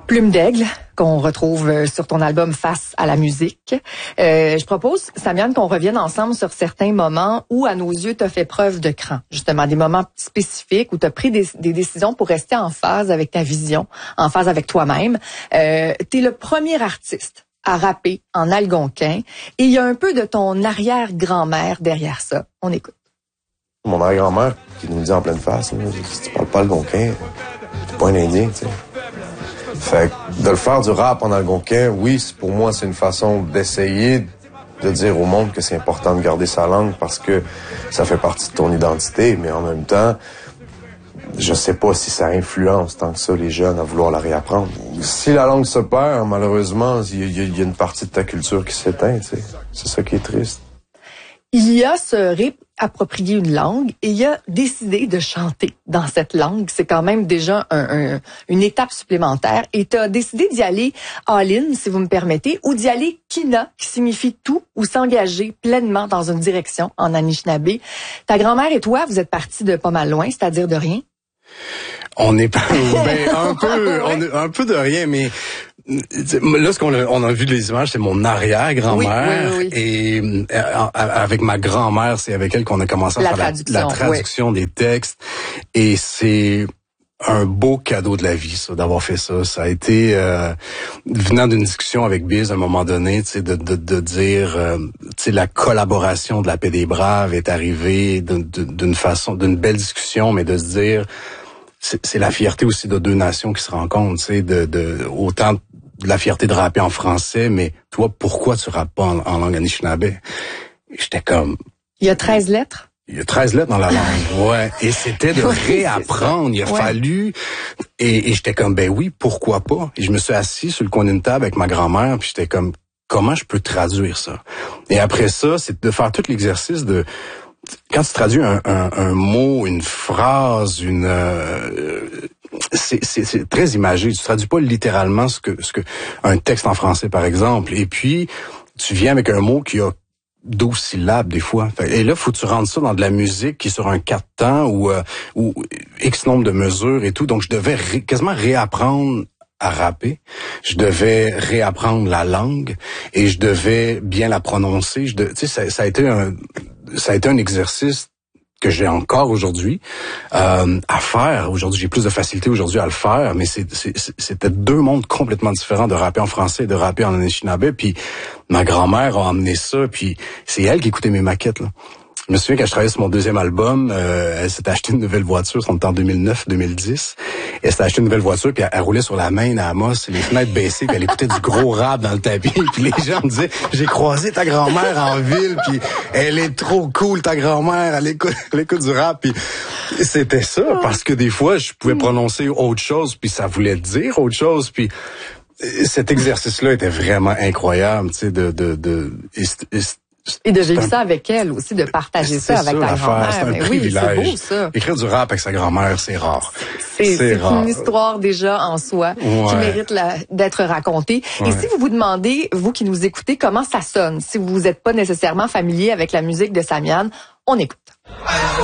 Plume d'aigle, qu'on retrouve sur ton album Face à la musique. Je propose, Samiane, qu'on revienne ensemble sur certains moments où, à nos yeux, tu as fait preuve de cran. Justement, des moments spécifiques où tu as pris des décisions pour rester en phase avec ta vision, en phase avec toi-même. Tu es le premier artiste à rapper en algonquin et il y a un peu de ton arrière-grand-mère derrière ça. On écoute. Mon arrière-grand-mère qui nous dit en pleine face, si tu parles pas algonquin, t'es pas un Indien, tu sais. Fait que de le faire du rap en algonquin, oui, pour moi, c'est une façon d'essayer de dire au monde que c'est important de garder sa langue parce que ça fait partie de ton identité, mais en même temps, je sais pas si ça influence tant que ça les jeunes à vouloir la réapprendre. Si la langue se perd, malheureusement, il y a une partie de ta culture qui s'éteint, tu sais. C'est ça qui est triste. Il y a se réapproprier une langue et il y a décidé de chanter dans cette langue. C'est quand même déjà une étape supplémentaire. Et tu as décidé d'y aller all-in, si vous me permettez, ou d'y aller kina, qui signifie tout, ou s'engager pleinement dans une direction en Anishinaabe. Ta grand-mère et toi, vous êtes partis de pas mal loin, c'est-à-dire de rien? On est un peu de rien, mais là, on a vu les images, c'est mon arrière-grand-mère. Oui. Et avec ma grand-mère, c'est avec elle qu'on a commencé à faire la traduction des textes. Et c'est un beau cadeau de la vie, ça, d'avoir fait ça. Ça a été, venant d'une discussion avec Biz à un moment donné, tu sais, de dire, tu sais, la collaboration de la Paix des Braves est arrivée d'une belle discussion, mais de se dire, c'est la fierté aussi de deux nations qui se rencontrent, tu sais, autant de la fierté de rapper en français, mais toi, pourquoi tu rappes pas en langue Anishinaabe? J'étais comme... Il y a 13 lettres? Il y a 13 lettres dans la langue, ouais. Et c'était de réapprendre. Il a fallu... Et j'étais comme, ben oui, pourquoi pas? Et je me suis assis sur le coin d'une table avec ma grand-mère, puis j'étais comme, comment je peux traduire ça? Et après ça, c'est de faire tout l'exercice de... Quand tu traduis un mot, une phrase, c'est très imagé. Tu traduis pas littéralement ce que un texte en français, par exemple. Et puis, tu viens avec un mot qui a 12 syllabes, des fois. Et là, faut que tu rentres ça dans de la musique qui est sur un 4 temps ou X nombre de mesures et tout. Donc, je devais quasiment réapprendre à rapper. Je devais réapprendre la langue et je devais bien la prononcer. Tu sais, ça a été un exercice que j'ai encore aujourd'hui à faire. Aujourd'hui, j'ai plus de facilité aujourd'hui à le faire, mais c'était deux mondes complètement différents de rapper en français et de rapper en Anishinaabe. Puis ma grand-mère a emmené ça, puis c'est elle qui écoutait mes maquettes, là. Je me souviens quand je travaillais sur mon deuxième album, elle s'était acheté une nouvelle voiture, c'était en 2009-2010. Elle s'était acheté une nouvelle voiture, puis elle roulait sur la Main à Amos, les fenêtres baissées, puis elle écoutait du gros rap dans le tapis. Puis les gens me disaient, j'ai croisé ta grand-mère en ville, puis elle est trop cool, ta grand-mère, elle écoute du rap. Puis c'était ça, parce que des fois, je pouvais prononcer autre chose, puis ça voulait dire autre chose. Puis cet exercice-là était vraiment incroyable, tu sais, Et de vivre ça avec elle aussi, de partager ça avec ta grand-mère. C'est un privilège. Oui, c'est beau, ça. Écrire du rap avec sa grand-mère, c'est rare. C'est une histoire déjà en soi qui mérite d'être racontée. Ouais. Et si vous vous demandez, vous qui nous écoutez, comment ça sonne, si vous n'êtes pas nécessairement familier avec la musique de Samiane, on écoute.